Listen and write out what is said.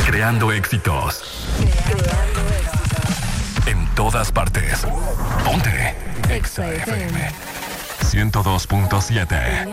Creando éxitos. En todas partes. Ponte. Exa FM 102.7.